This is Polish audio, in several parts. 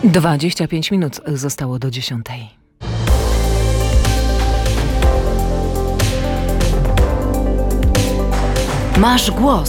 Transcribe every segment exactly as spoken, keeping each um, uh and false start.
dwadzieścia pięć minut zostało do dziesiątej. Masz głos.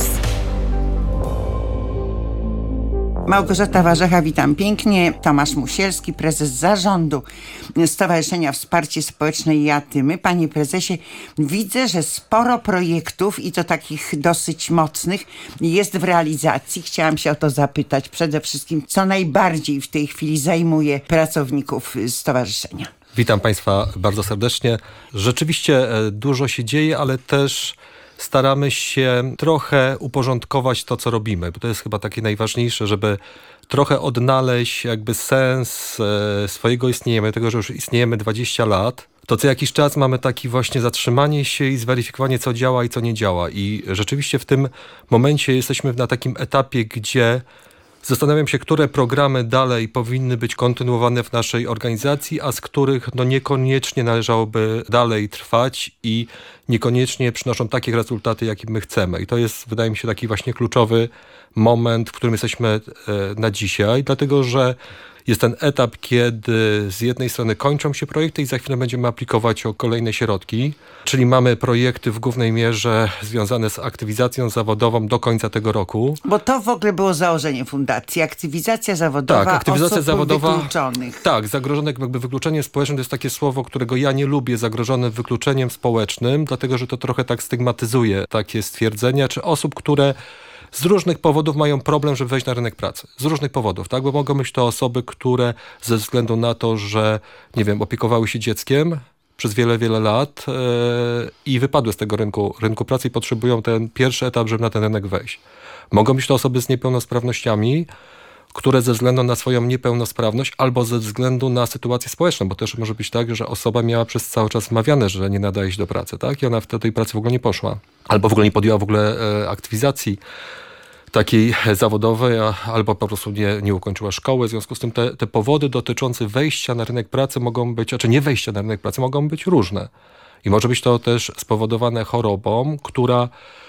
Małgorzata Warzecha, witam pięknie. Tomasz Musielski, prezes zarządu Stowarzyszenia Wsparcie Społeczne Jatymy. Panie prezesie, widzę, że sporo projektów i to takich dosyć mocnych jest w realizacji. Chciałam się o to zapytać przede wszystkim, co najbardziej w tej chwili zajmuje pracowników stowarzyszenia. Witam Państwa bardzo serdecznie. Rzeczywiście dużo się dzieje, ale też staramy się trochę uporządkować to, co robimy, bo to jest chyba takie najważniejsze, żeby trochę odnaleźć jakby sens e, swojego istnienia, tego, że już istniejemy dwadzieścia lat. To co jakiś czas mamy takie właśnie zatrzymanie się i zweryfikowanie, co działa i co nie działa. I rzeczywiście w tym momencie jesteśmy na takim etapie, gdzie zastanawiam się, które programy dalej powinny być kontynuowane w naszej organizacji, a z których no niekoniecznie należałoby dalej trwać i niekoniecznie przynoszą takie rezultaty, jakie my chcemy. I to jest, wydaje mi się, taki właśnie kluczowy moment, w którym jesteśmy na dzisiaj, dlatego że jest ten etap, kiedy z jednej strony kończą się projekty i za chwilę będziemy aplikować o kolejne środki, czyli mamy projekty w głównej mierze związane z aktywizacją zawodową do końca tego roku. Bo to w ogóle było założenie fundacji, aktywizacja zawodowa tak, aktywizacja osób zawodowa, wykluczonych. Tak, zagrożonych jakby wykluczeniem społecznym to jest takie słowo, którego ja nie lubię, zagrożone wykluczeniem społecznym, dlatego że to trochę tak stygmatyzuje takie stwierdzenia, czy osób, które z różnych powodów mają problem, żeby wejść na rynek pracy. Z różnych powodów, tak? Bo mogą być to osoby, które ze względu na to, że, nie wiem, opiekowały się dzieckiem przez wiele, wiele lat yy, i wypadły z tego rynku, rynku pracy i potrzebują ten pierwszy etap, żeby na ten rynek wejść. Mogą być to osoby z niepełnosprawnościami, które ze względu na swoją niepełnosprawność albo ze względu na sytuację społeczną, bo też może być tak, że osoba miała przez cały czas wmawiane, że nie nadaje się do pracy, tak? I ona w tej pracy w ogóle nie poszła. Albo w ogóle nie podjęła w ogóle e, aktywizacji takiej zawodowej, a, albo po prostu nie, nie ukończyła szkoły. W związku z tym te, te powody dotyczące wejścia na rynek pracy mogą być, a czy nie wejścia na rynek pracy mogą być różne. I może być to też spowodowane chorobą, która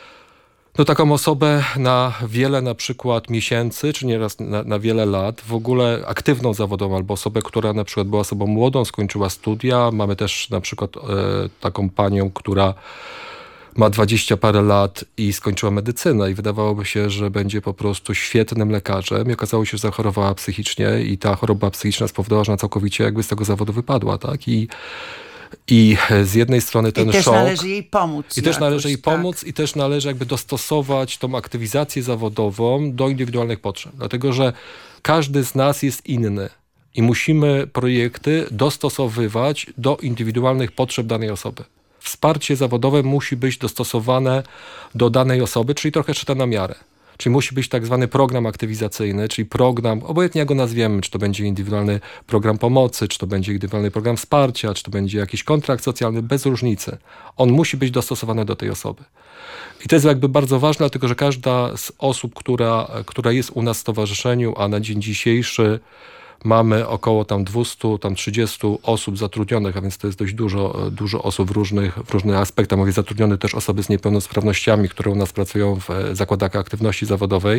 no taką osobę na wiele na przykład miesięcy, czy nieraz na, na wiele lat, w ogóle aktywną zawodową, albo osobę, która na przykład była osobą młodą, skończyła studia. Mamy też na przykład e, taką panią, która ma dwadzieścia parę lat i skończyła medycynę i wydawałoby się, że będzie po prostu świetnym lekarzem i okazało się, że zachorowała psychicznie i ta choroba psychiczna spowodowała, że ona całkowicie jakby z tego zawodu wypadła, tak? I I z jednej strony ten I też szok. należy jej pomóc. I też należy jej tak. pomóc i też należy jakby dostosować tą aktywizację zawodową do indywidualnych potrzeb. Dlatego, że każdy z nas jest inny i musimy projekty dostosowywać do indywidualnych potrzeb danej osoby. Wsparcie zawodowe musi być dostosowane do danej osoby, czyli trochę szyte na miarę. Czyli musi być tak zwany program aktywizacyjny, czyli program, obojętnie jak go nazwiemy, czy to będzie indywidualny program pomocy, czy to będzie indywidualny program wsparcia, czy to będzie jakiś kontrakt socjalny, bez różnicy. On musi być dostosowany do tej osoby. I to jest jakby bardzo ważne, dlatego że każda z osób, która, która jest u nas w stowarzyszeniu, a na dzień dzisiejszy mamy około tam dwieście trzydzieści osób zatrudnionych, a więc to jest dość dużo, dużo osób w różnych, w różnych aspektach. Mówię zatrudnione też osoby z niepełnosprawnościami, które u nas pracują w zakładach aktywności zawodowej.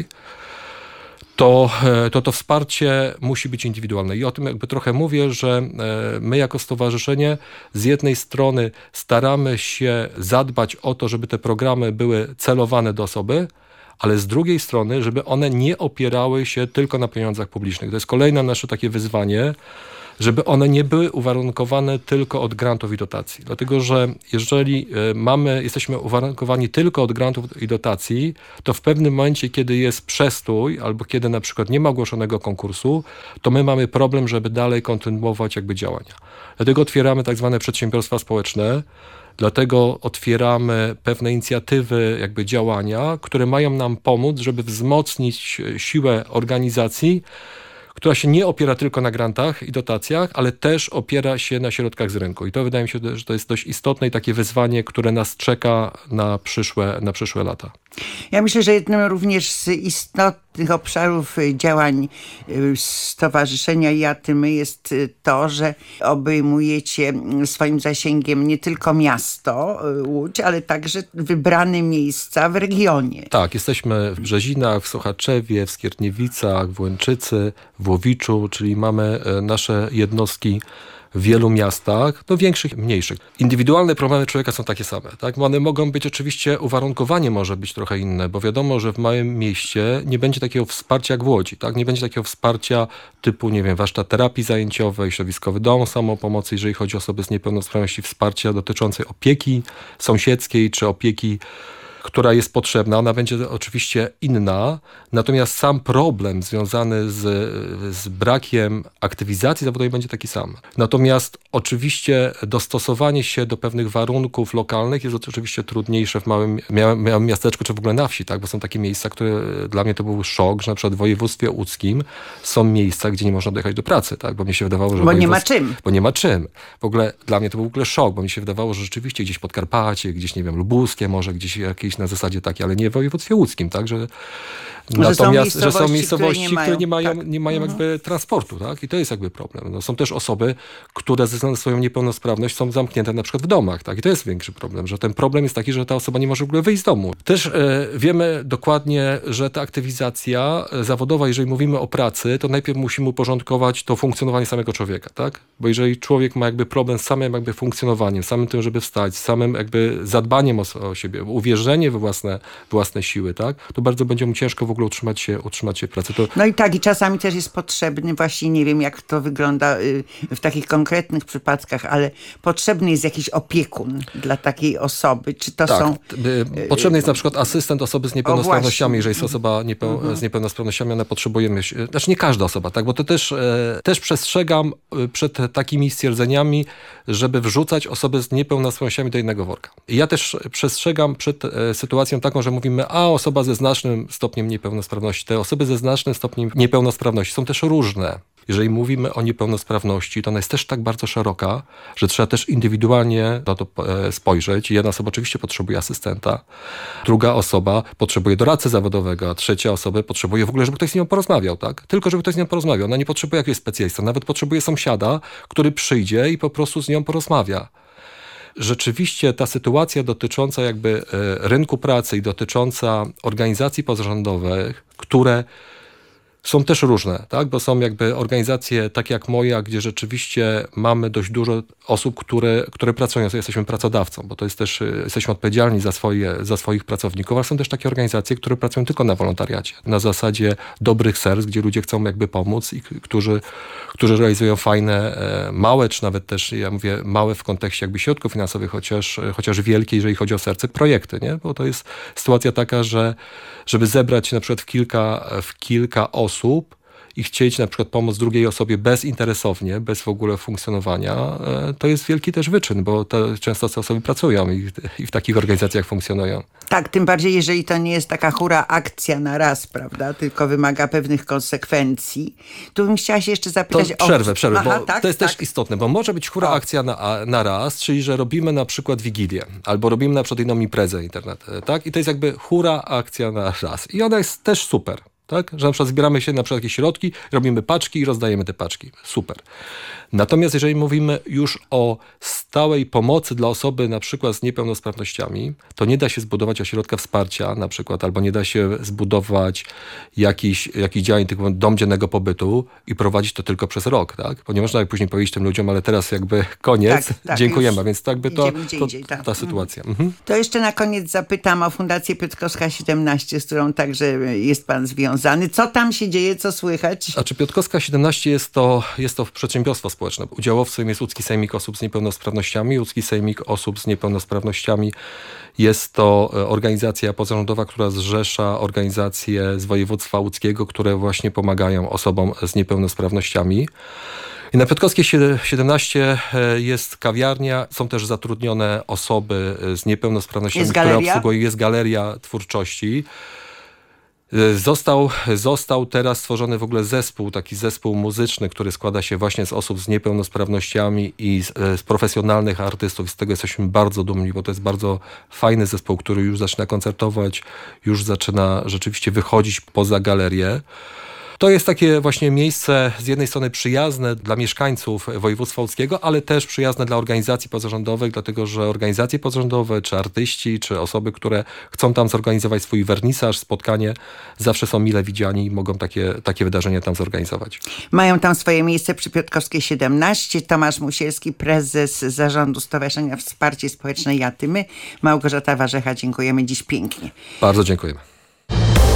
To, to to wsparcie musi być indywidualne. I o tym jakby trochę mówię, że my jako stowarzyszenie z jednej strony staramy się zadbać o to, żeby te programy były celowane do osoby, ale z drugiej strony, żeby one nie opierały się tylko na pieniądzach publicznych. To jest kolejne nasze takie wyzwanie, żeby one nie były uwarunkowane tylko od grantów i dotacji. Dlatego, że jeżeli mamy, jesteśmy uwarunkowani tylko od grantów i dotacji, to w pewnym momencie, kiedy jest przestój, albo kiedy na przykład nie ma ogłoszonego konkursu, to my mamy problem, żeby dalej kontynuować jakby działania. Dlatego otwieramy tak zwane przedsiębiorstwa społeczne, dlatego otwieramy pewne inicjatywy, jakby działania, które mają nam pomóc, żeby wzmocnić siłę organizacji, która się nie opiera tylko na grantach i dotacjach, ale też opiera się na środkach z rynku. I to wydaje mi się, że to jest dość istotne i takie wyzwanie, które nas czeka na przyszłe, na przyszłe lata. Ja myślę, że jednym również z istotnych obszarów działań Stowarzyszenia Ja, Ty, My jest to, że obejmujecie swoim zasięgiem nie tylko miasto Łódź, ale także wybrane miejsca w regionie. Tak, jesteśmy w Brzezinach, w Sochaczewie, w Skierniewicach, w Łęczycy, w Łowiczu, czyli mamy nasze jednostki w wielu miastach, no większych, mniejszych. Indywidualne problemy człowieka są takie same, tak? One mogą być oczywiście, uwarunkowanie może być trochę inne, bo wiadomo, że w małym mieście nie będzie takiego wsparcia jak w Łodzi, tak? Nie będzie takiego wsparcia typu, nie wiem, warsztat terapii zajęciowej, środowiskowy dom samopomocy, jeżeli chodzi o osoby z niepełnosprawności, wsparcia dotyczącej opieki sąsiedzkiej czy opieki, która jest potrzebna, ona będzie oczywiście inna, natomiast sam problem związany z, z brakiem aktywizacji zawodowej będzie taki sam. Natomiast oczywiście dostosowanie się do pewnych warunków lokalnych jest oczywiście trudniejsze w małym, małym miasteczku, czy w ogóle na wsi, tak? Bo są takie miejsca, które dla mnie to był szok, że na przykład w województwie łódzkim są miejsca, gdzie nie można dojechać do pracy, tak? Bo mi się wydawało, że... Bo nie ma czym. Bo nie ma czym. W ogóle dla mnie to był w ogóle szok, bo mi się wydawało, że rzeczywiście gdzieś Podkarpacie, gdzieś, nie wiem, Lubuskie, może gdzieś jakieś na zasadzie takie, ale nie w województwie łódzkim, tak, że, że natomiast, są że są miejscowości, które nie które nie mają, mają, tak. nie mają mhm. jakby transportu, tak, i to jest jakby problem. No, są też osoby, które ze względu na swoją niepełnosprawność są zamknięte na przykład w domach, tak, i to jest większy problem, że ten problem jest taki, że ta osoba nie może w ogóle wyjść z domu. Też e, wiemy dokładnie, że ta aktywizacja zawodowa, jeżeli mówimy o pracy, to najpierw musimy uporządkować to funkcjonowanie samego człowieka, tak, bo jeżeli człowiek ma jakby problem z samym jakby funkcjonowaniem, samym tym, żeby wstać, samym jakby zadbaniem o, o siebie, uwierzenie we własne, własne siły, tak, to bardzo będzie mu ciężko w ogóle utrzymać się, utrzymać się w pracy. To... No i tak, i czasami też jest potrzebny, właśnie nie wiem, jak to wygląda w takich konkretnych przypadkach, ale potrzebny jest jakiś opiekun dla takiej osoby. Czy to tak, są... Potrzebny jest na przykład asystent osoby z niepełnosprawnościami. Jeżeli jest osoba niepeł... mhm. z niepełnosprawnościami, ona potrzebujemy... Znaczy nie każda osoba, tak, bo to też, też przestrzegam przed takimi stwierdzeniami, żeby wrzucać osoby z niepełnosprawnościami do jednego worka. I ja też przestrzegam przed sytuacją taką, że mówimy, a osoba ze znacznym stopniem niepełnosprawności. Te osoby ze znacznym stopniem niepełnosprawności są też różne. Jeżeli mówimy o niepełnosprawności, to ona jest też tak bardzo szeroka, że trzeba też indywidualnie na to spojrzeć. Jedna osoba oczywiście potrzebuje asystenta, druga osoba potrzebuje doradcy zawodowego, a trzecia osoba potrzebuje w ogóle, żeby ktoś z nią porozmawiał, tak? Tylko żeby ktoś z nią porozmawiał. Ona nie potrzebuje jakiegoś specjalista, nawet potrzebuje sąsiada, który przyjdzie i po prostu z nią porozmawia. Rzeczywiście ta sytuacja dotycząca jakby rynku pracy i dotycząca organizacji pozarządowych, które są też różne, tak? Bo są jakby organizacje takie jak moja, gdzie rzeczywiście mamy dość dużo osób, które, które pracują, jesteśmy pracodawcą, bo to jest też, jesteśmy odpowiedzialni za, swoje, za swoich pracowników, ale są też takie organizacje, które pracują tylko na wolontariacie, na zasadzie dobrych serc, gdzie ludzie chcą jakby pomóc i którzy, którzy realizują fajne, małe, czy nawet też, ja mówię, małe w kontekście jakby środków finansowych, chociaż, chociaż wielkie, jeżeli chodzi o serce, projekty, nie? Bo to jest sytuacja taka, że żeby zebrać na przykład w kilka, w kilka osób i chcieć na przykład pomóc drugiej osobie bezinteresownie, bez w ogóle funkcjonowania, to jest wielki też wyczyn, bo to często te osoby pracują i, i w takich organizacjach funkcjonują. Tak, tym bardziej, jeżeli to nie jest taka hura akcja na raz, prawda, tylko wymaga pewnych konsekwencji. Tu bym chciała się jeszcze zapytać to o... Przerwę, przerwę, Aha, bo tak, to jest tak. też istotne, bo może być hura o. akcja na, na raz, czyli że robimy na przykład wigilię, albo robimy na przykład inną imprezę internet, tak? I to jest jakby hura akcja na raz. I ona jest też super. Tak? Że na przykład zbieramy się na przykład jakieś środki, robimy paczki i rozdajemy te paczki. Super. Natomiast jeżeli mówimy już o stałej pomocy dla osoby na przykład z niepełnosprawnościami, to nie da się zbudować ośrodka wsparcia na przykład, albo nie da się zbudować jakiś, jakiś działań typu dom dziennego pobytu i prowadzić to tylko przez rok, tak? Bo nie można jak później powiedzieć tym ludziom, ale teraz jakby koniec, tak, tak, dziękujemy, więc to jakby to, gdzie to, indziej, tak. ta sytuacja. Mhm. To jeszcze na koniec zapytam o Fundację Piotrkowska siedemnaście, z którą także jest pan związany. Co tam się dzieje, co słychać? Znaczy Piotrkowska siedemnaście jest to, jest to przedsiębiorstwo społeczne. Udziałowcem jest Łódzki Sejmik Osób z Niepełnosprawnościami. Łódzki Sejmik Osób z Niepełnosprawnościami jest to organizacja pozarządowa, która zrzesza organizacje z województwa łódzkiego, które właśnie pomagają osobom z niepełnosprawnościami. I na Piotrkowskiej siedemnaście jest kawiarnia, są też zatrudnione osoby z niepełnosprawnościami, które obsługują, jest galeria twórczości. Został, został teraz stworzony w ogóle zespół, taki zespół muzyczny, który składa się właśnie z osób z niepełnosprawnościami i z, z profesjonalnych artystów. Z tego jesteśmy bardzo dumni, bo to jest bardzo fajny zespół, który już zaczyna koncertować, już zaczyna rzeczywiście wychodzić poza galerię. To jest takie właśnie miejsce z jednej strony przyjazne dla mieszkańców województwa łódzkiego, ale też przyjazne dla organizacji pozarządowych, dlatego że organizacje pozarządowe, czy artyści, czy osoby, które chcą tam zorganizować swój wernisaż, spotkanie, zawsze są mile widziani i mogą takie, takie wydarzenia tam zorganizować. Mają tam swoje miejsce przy Piotrkowskiej siedemnaście. Tomasz Musielski, prezes Zarządu Stowarzyszenia Wsparcie Społeczne Jatymy. Małgorzata Warzecha, dziękujemy dziś pięknie. Bardzo dziękujemy.